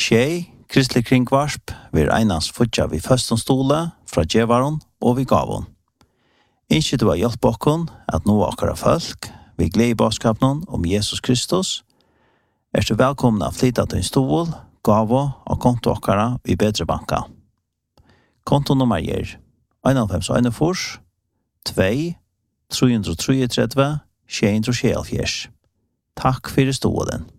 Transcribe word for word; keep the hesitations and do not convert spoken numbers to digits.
Tjej, kristelig kringvarsp, vi einans futja vi førstens stole, fra djevaron og vi gavon. Innskje du har hjelp okkon at nå akkara folk, vi gled i baskapen om Jesus Kristus, er du velkommen av flytta til en stol, gavo og konto akkara i bedre banka. Kontonummer er en fem en fors, to, tre tre tre, sju tre sju. Takk for stolen.